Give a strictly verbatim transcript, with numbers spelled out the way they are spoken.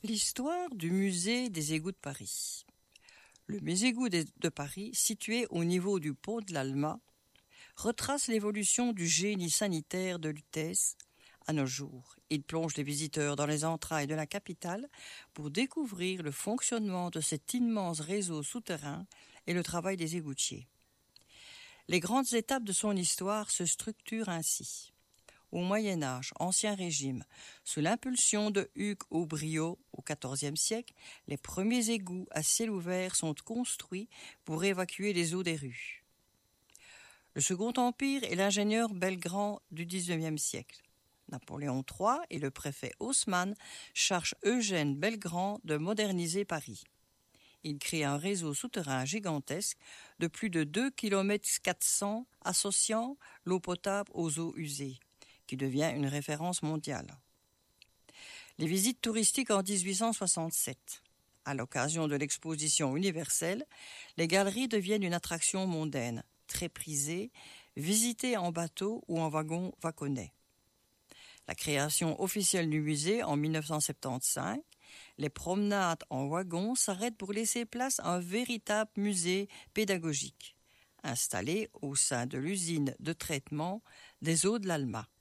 L'histoire du musée des égouts de Paris. Le musée égouts de Paris, situé au niveau du pont de l'Alma, retrace l'évolution du génie sanitaire de Lutèce à nos jours. Il plonge les visiteurs dans les entrailles de la capitale pour découvrir le fonctionnement de cet immense réseau souterrain et le travail des égoutiers. Les grandes étapes de son histoire se structurent ainsi. Au Moyen-Âge, Ancien Régime, sous l'impulsion de Hugues Aubriot au quatorzième siècle, les premiers égouts à ciel ouvert sont construits pour évacuer les eaux des rues. Le Second Empire et l'ingénieur Belgrand du dix-neuvième siècle. Napoléon trois et le préfet Haussmann chargent Eugène Belgrand de moderniser Paris. Il crée un réseau souterrain gigantesque de plus de deux kilomètres quatre cents associant l'eau potable aux eaux usées, qui devient une référence mondiale. Les visites touristiques en dix-huit cent soixante-sept. À l'occasion de l'exposition universelle, les galeries deviennent une attraction mondaine, très prisée, visitée en bateau ou en wagon wagonnet. La création officielle du musée en mille neuf cent soixante-quinze, les promenades en wagon s'arrêtent pour laisser place à un véritable musée pédagogique, installé au sein de l'usine de traitement des eaux de l'Alma.